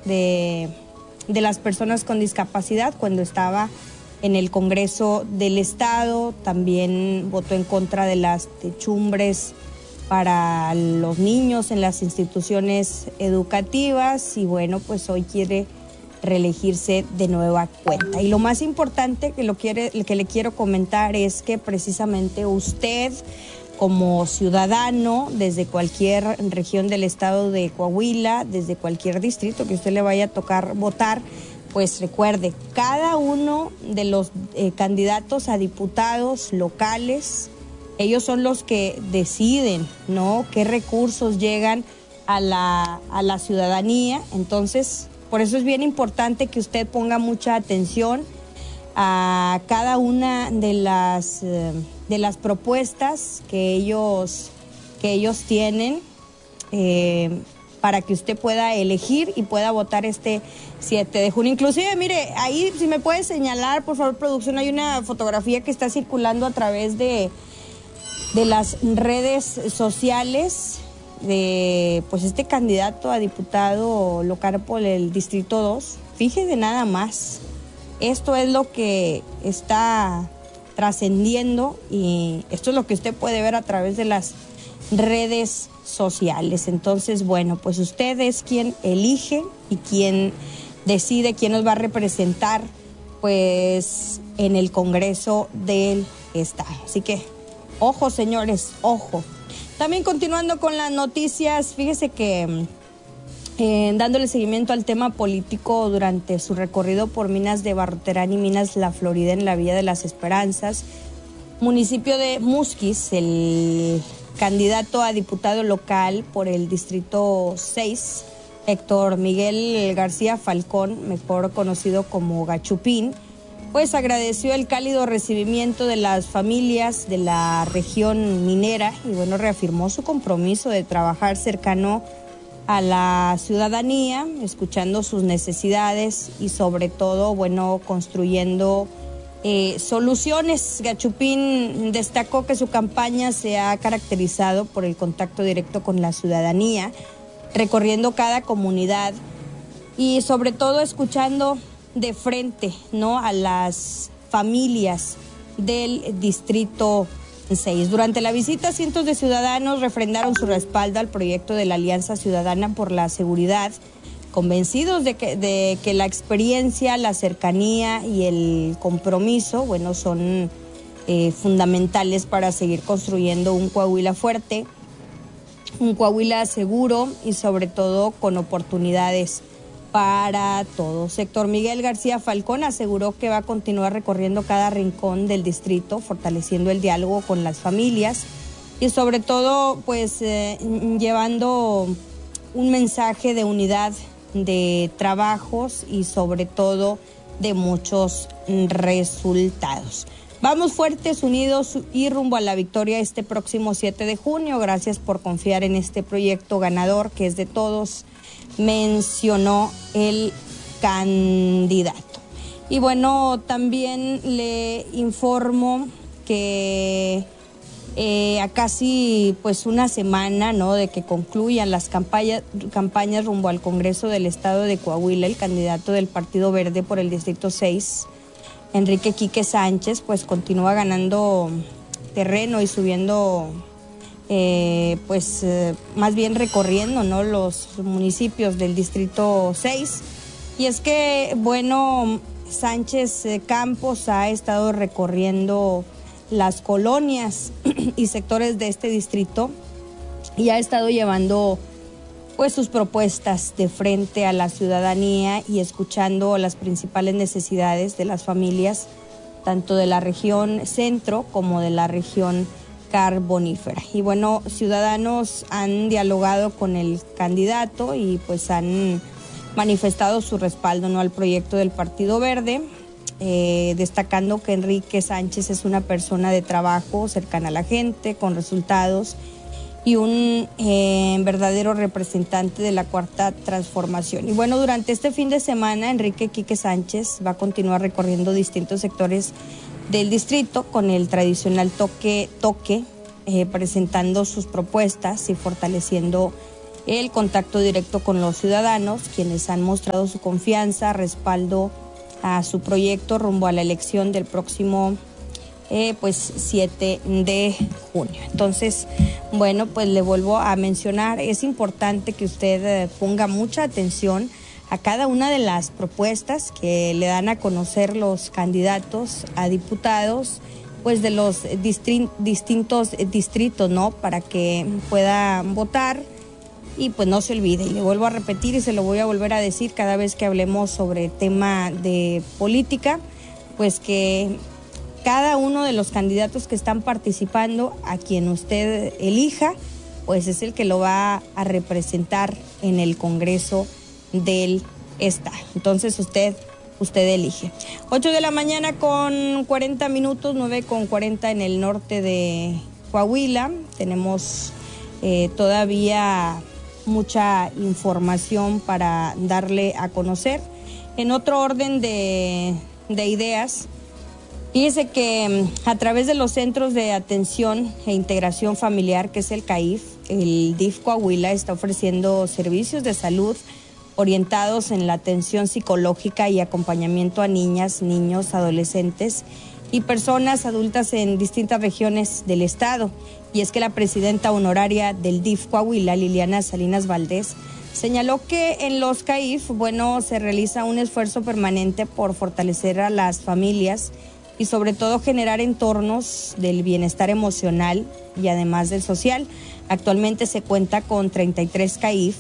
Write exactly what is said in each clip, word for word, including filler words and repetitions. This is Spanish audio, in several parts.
de, de las personas con discapacidad cuando estaba en el Congreso del Estado. También votó en contra de las techumbres para los niños en las instituciones educativas y bueno, pues hoy quiere reelegirse de nueva cuenta. Y lo más importante que, lo quiere, que le quiero comentar es que precisamente usted, como ciudadano, desde cualquier región del estado de Coahuila, desde cualquier distrito que usted le vaya a tocar votar, pues recuerde, cada uno de los eh, candidatos a diputados locales, ellos son los que deciden, ¿no?, qué recursos llegan a la, a la ciudadanía. Entonces, por eso es bien importante que usted ponga mucha atención a cada una de las, eh, de las propuestas que ellos, que ellos tienen eh, para que usted pueda elegir y pueda votar este siete de junio. Inclusive, mire, ahí si me puede señalar, por favor, producción, hay una fotografía que está circulando a través de, de las redes sociales de pues este candidato a diputado local por el Distrito dos. Fíjese nada más. Esto es lo que está trascendiendo y esto es lo que usted puede ver a través de las redes sociales. Entonces, bueno, pues usted es quien elige y quien decide quién nos va a representar pues en el Congreso del Estado. Así que, ojo, señores, ojo. También continuando con las noticias, fíjese que Eh, dándole seguimiento al tema político durante su recorrido por Minas de Barroterán y Minas La Florida en la Villa de las Esperanzas, municipio de Musquis, el candidato a diputado local por el Distrito seis, Héctor Miguel García Falcón, mejor conocido como Gachupín, pues agradeció el cálido recibimiento de las familias de la región minera y bueno, reafirmó su compromiso de trabajar cercano a la ciudadanía, escuchando sus necesidades y sobre todo, bueno, construyendo eh, soluciones. Gachupín destacó que su campaña se ha caracterizado por el contacto directo con la ciudadanía, recorriendo cada comunidad y sobre todo escuchando de frente, ¿no?, a las familias del Distrito seis. Durante la visita, cientos de ciudadanos refrendaron su respaldo al proyecto de la Alianza Ciudadana por la Seguridad, convencidos de que, de que la experiencia, la cercanía y el compromiso, bueno, son eh, fundamentales para seguir construyendo un Coahuila fuerte, un Coahuila seguro y sobre todo con oportunidades para todos. Héctor Miguel García Falcón aseguró que va a continuar recorriendo cada rincón del distrito, fortaleciendo el diálogo con las familias y sobre todo pues eh, llevando un mensaje de unidad, de trabajos y sobre todo de muchos resultados. Vamos fuertes, unidos y rumbo a la victoria este próximo siete de junio. Gracias por confiar en este proyecto ganador que es de todos, mencionó el candidato. Y bueno, también le informo que eh, a casi pues una semana, ¿no?, de que concluyan las campañas, campañas rumbo al Congreso del Estado de Coahuila, el candidato del Partido Verde por el Distrito seis, Enrique Quique Sánchez, pues continúa ganando terreno y subiendo Eh, pues eh, más bien recorriendo, ¿no?, los municipios del Distrito seis. Y es que, bueno, Sánchez eh, Campos ha estado recorriendo las colonias y sectores de este distrito y ha estado llevando pues sus propuestas de frente a la ciudadanía y escuchando las principales necesidades de las familias, tanto de la región centro como de la región carbonífera. Y bueno, ciudadanos han dialogado con el candidato y pues han manifestado su respaldo, ¿no?, al proyecto del Partido Verde, eh, destacando que Enrique Sánchez es una persona de trabajo, cercana a la gente, con resultados y un eh, verdadero representante de la Cuarta Transformación. Y bueno, durante este fin de semana, Enrique Quique Sánchez va a continuar recorriendo distintos sectores del distrito con el tradicional toque, toque eh, presentando sus propuestas y fortaleciendo el contacto directo con los ciudadanos, quienes han mostrado su confianza, respaldo a su proyecto rumbo a la elección del próximo eh, pues siete de junio. Entonces, bueno, pues le vuelvo a mencionar, es importante que usted eh, ponga mucha atención a cada una de las propuestas que le dan a conocer los candidatos a diputados, pues de los distri- distintos distritos, ¿no? Para que pueda votar y pues no se olvide. Y le vuelvo a repetir y se lo voy a volver a decir cada vez que hablemos sobre tema de política, pues que cada uno de los candidatos que están participando, a quien usted elija, pues es el que lo va a representar en el Congreso del Estado. Entonces usted usted elige. ocho de la mañana con cuarenta minutos, nueve con cuarenta en el norte de Coahuila. Tenemos eh, todavía mucha información para darle a conocer. En otro orden de, de ideas, fíjese que a través de los Centros de Atención e Integración Familiar, que es el C A I F, el D I F Coahuila está ofreciendo servicios de salud orientados en la atención psicológica y acompañamiento a niñas, niños, adolescentes y personas adultas en distintas regiones del estado. Y es que la presidenta honoraria del D I F Coahuila, Liliana Salinas Valdés, señaló que en los C A I F, bueno, se realiza un esfuerzo permanente por fortalecer a las familias y sobre todo generar entornos del bienestar emocional y además del social. Actualmente se cuenta con treinta y tres C A I F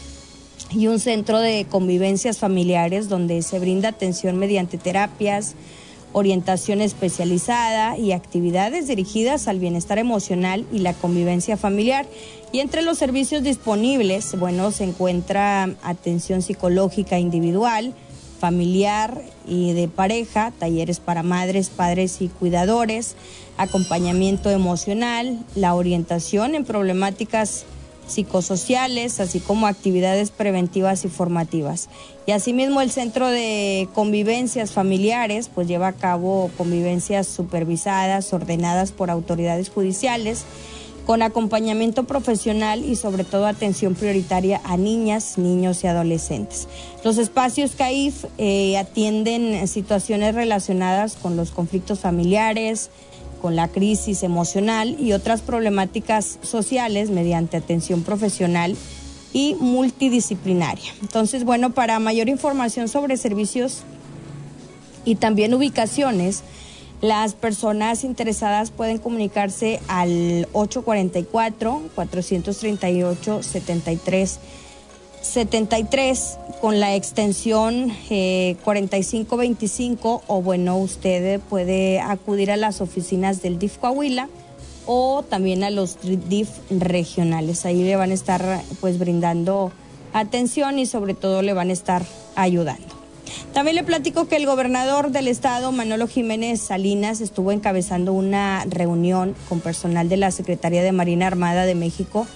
y un centro de convivencias familiares donde se brinda atención mediante terapias, orientación especializada y actividades dirigidas al bienestar emocional y la convivencia familiar. Y entre los servicios disponibles, bueno, se encuentra atención psicológica individual, familiar y de pareja, talleres para madres, padres y cuidadores, acompañamiento emocional, la orientación en problemáticas psicosociales, así como actividades preventivas y formativas. Y asimismo el Centro de Convivencias Familiares pues lleva a cabo convivencias supervisadas, ordenadas por autoridades judiciales, con acompañamiento profesional y sobre todo atención prioritaria a niñas, niños y adolescentes. Los espacios C A I F eh, atienden situaciones relacionadas con los conflictos familiares, con la crisis emocional y otras problemáticas sociales mediante atención profesional y multidisciplinaria. Entonces, bueno, para mayor información sobre servicios y también ubicaciones, las personas interesadas pueden comunicarse al ocho cuatro cuatro, cuatro tres ocho, siete tres siete tres con la extensión eh, cuarenta y cinco veinticinco, o bueno, usted puede acudir a las oficinas del D I F Coahuila o también a los D I F regionales. Ahí le van a estar pues brindando atención y sobre todo le van a estar ayudando. También le platico que el gobernador del estado, Manolo Jiménez Salinas, estuvo encabezando una reunión con personal de la Secretaría de Marina Armada de México,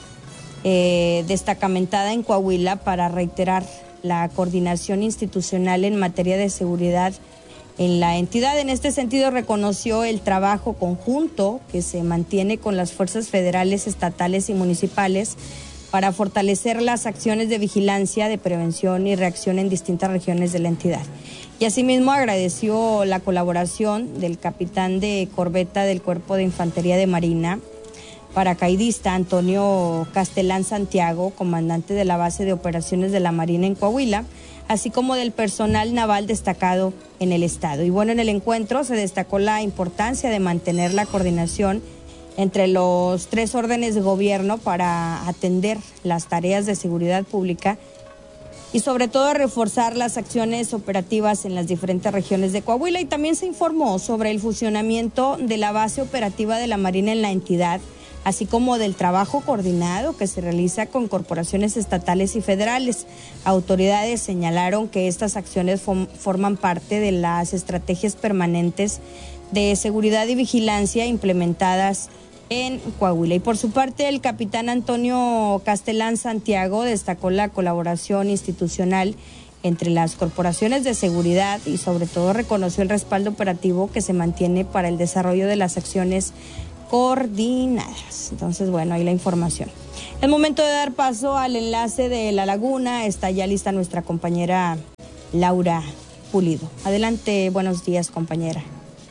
eh, destacamentada en Coahuila, para reiterar la coordinación institucional en materia de seguridad en la entidad. En este sentido, reconoció el trabajo conjunto que se mantiene con las fuerzas federales, estatales y municipales para fortalecer las acciones de vigilancia, de prevención y reacción en distintas regiones de la entidad. Y asimismo agradeció la colaboración del capitán de corbeta del Cuerpo de Infantería de Marina, paracaidista Antonio Castelán Santiago, comandante de la base de operaciones de la Marina en Coahuila, así como del personal naval destacado en el estado. Y bueno, en el encuentro se destacó la importancia de mantener la coordinación entre los tres órdenes de gobierno para atender las tareas de seguridad pública y sobre todo reforzar las acciones operativas en las diferentes regiones de Coahuila. Y también se informó sobre el funcionamiento de la base operativa de la Marina en la entidad, así como del trabajo coordinado que se realiza con corporaciones estatales y federales. Autoridades señalaron que estas acciones forman parte de las estrategias permanentes de seguridad y vigilancia implementadas en Coahuila. Y por su parte, el capitán Antonio Castelán Santiago destacó la colaboración institucional entre las corporaciones de seguridad y sobre todo reconoció el respaldo operativo que se mantiene para el desarrollo de las acciones coordinadas. Entonces, bueno, ahí la información. Es momento de dar paso al enlace de La Laguna. Está ya lista nuestra compañera Laura Pulido. Adelante, buenos días, compañera.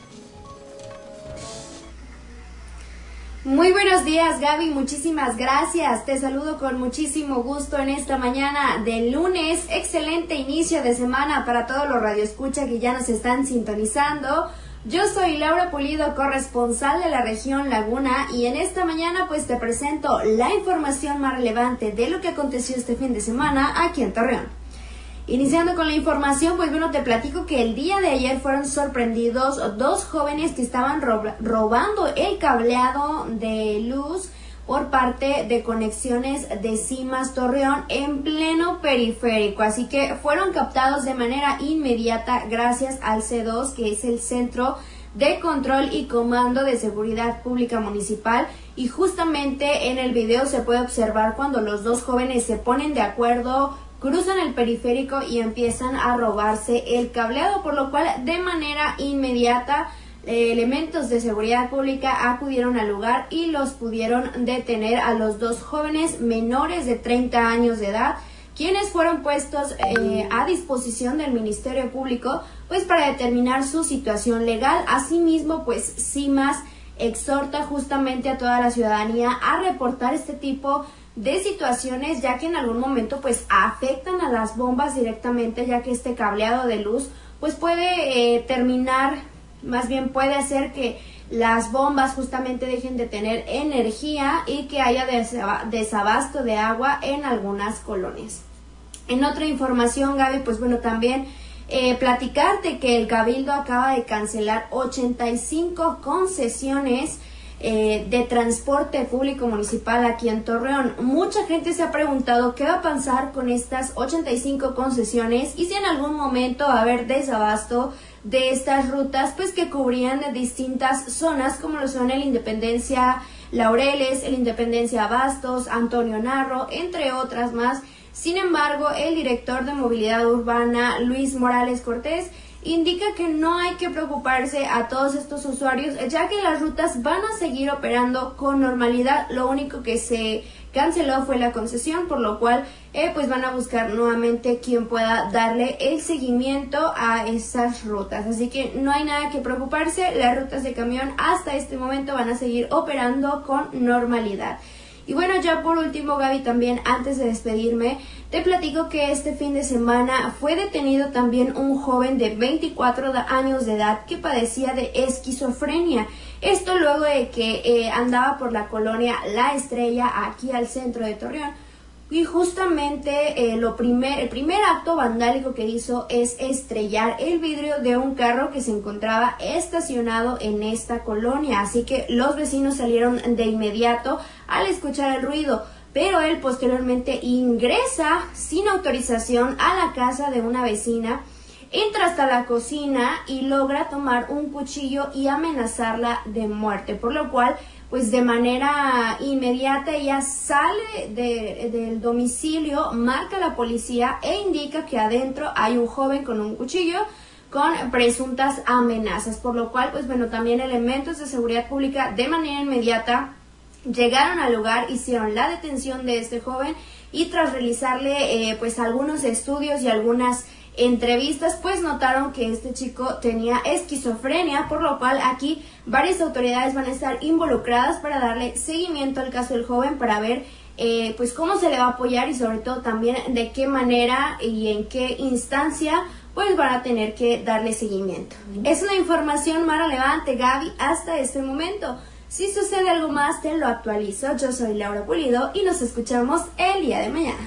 Muy buenos días, Gaby, muchísimas gracias. Te saludo con muchísimo gusto en esta mañana de lunes. Excelente inicio de semana para todos los radioescuchas que ya nos están sintonizando. Yo soy Laura Pulido, corresponsal de la región Laguna, y en esta mañana pues te presento la información más relevante de lo que aconteció este fin de semana aquí en Torreón. Iniciando con la información, pues bueno, te platico que el día de ayer fueron sorprendidos dos jóvenes que estaban rob- robando el cableado de luz por parte de Conexiones de Cimas Torreón en pleno periférico. Así que fueron captados de manera inmediata gracias al C dos, que es el Centro de Control y Comando de Seguridad Pública Municipal, y justamente en el video se puede observar cuando los dos jóvenes se ponen de acuerdo, cruzan el periférico y empiezan a robarse el cableado, por lo cual de manera inmediata eh, elementos de seguridad pública acudieron al lugar y los pudieron detener a los dos jóvenes menores de treinta años de edad, quienes fueron puestos eh, a disposición del Ministerio Público pues para determinar su situación legal. Asimismo, pues Cimas exhorta justamente a toda la ciudadanía a reportar este tipo de situaciones, ya que en algún momento pues afectan a las bombas directamente, ya que este cableado de luz pues puede eh, terminar, más bien puede hacer que las bombas justamente dejen de tener energía y que haya desabasto de agua en algunas colonias. En otra información, Gaby, pues bueno, también eh, platicarte que el Cabildo acaba de cancelar ochenta y cinco concesiones Eh, de transporte público municipal aquí en Torreón. Mucha gente se ha preguntado qué va a pasar con estas ochenta y cinco concesiones y si en algún momento va a haber desabasto de estas rutas pues que cubrían de distintas zonas, como lo son el Independencia Laureles, el Independencia Bastos, Antonio Narro, entre otras más. Sin embargo, el director de movilidad urbana, Luis Morales Cortés, indica que no hay que preocuparse a todos estos usuarios, ya que las rutas van a seguir operando con normalidad. Lo único que se canceló fue la concesión, por lo cual eh, pues van a buscar nuevamente quien pueda darle el seguimiento a esas rutas. Así que no hay nada que preocuparse, las rutas de camión hasta este momento van a seguir operando con normalidad. Y bueno, ya por último, Gaby, también antes de despedirme, te platico que este fin de semana fue detenido también un joven de veinticuatro años de edad que padecía de esquizofrenia. Esto luego de que eh, andaba por la colonia La Estrella, aquí al centro de Torreón. Y justamente eh, lo primer, el primer acto vandálico que hizo es estrellar el vidrio de un carro que se encontraba estacionado en esta colonia. Así que los vecinos salieron de inmediato al escuchar el ruido, pero él posteriormente ingresa sin autorización a la casa de una vecina, entra hasta la cocina y logra tomar un cuchillo y amenazarla de muerte, por lo cual pues de manera inmediata ella sale de, del domicilio, marca a la policía e indica que adentro hay un joven con un cuchillo con presuntas amenazas, por lo cual pues bueno, también elementos de seguridad pública de manera inmediata llegaron al lugar, hicieron la detención de este joven y tras realizarle eh, pues algunos estudios y algunas entrevistas, pues notaron que este chico tenía esquizofrenia, por lo cual aquí varias autoridades van a estar involucradas para darle seguimiento al caso del joven, para ver eh, pues cómo se le va a apoyar y sobre todo también de qué manera y en qué instancia pues van a tener que darle seguimiento. Uh-huh. Es una información más relevante, Gaby, hasta este momento. Si sucede algo más, te lo actualizo. Yo soy Laura Pulido y nos escuchamos el día de mañana.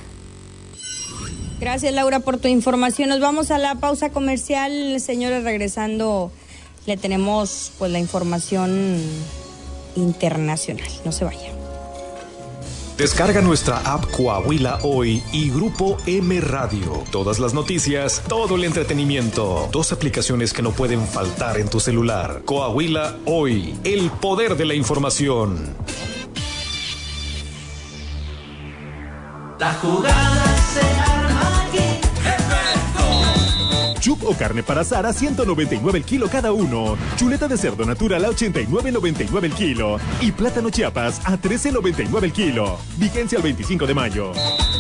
Gracias, Laura, por tu información. Nos vamos a la pausa comercial. Señores, regresando, le tenemos pues la información internacional. No se vaya. Descarga nuestra app Coahuila Hoy y Grupo M Radio. Todas las noticias, todo el entretenimiento. Dos aplicaciones que no pueden faltar en tu celular. Coahuila Hoy, el poder de la información. La jugada se arma aquí. Chup o carne para asar a ciento noventa y nueve el kilo cada uno. Chuleta de cerdo natural a ochenta y nueve noventa y nueve el kilo. Y plátano Chiapas a trece noventa y nueve el kilo. Vigencia el veinticinco de mayo.